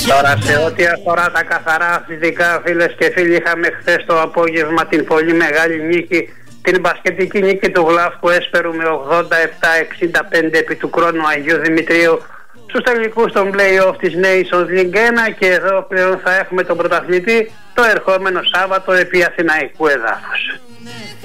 Τώρα σε ό,τι αφορά τα καθαρά αθλητικά, φίλες και φίλοι, είχαμε χθες το απόγευμα την πολύ μεγάλη νίκη, την μπασκετική νίκη του Γλαύκου Έσπερου με 87-65 επί του Κρόνου Αγίου Δημητρίου στους τελικούς των play-off της Nations League 1, και εδώ πλέον θα έχουμε τον πρωταθλητή το ερχόμενο Σάββατο επί αθηναϊκού εδάφους.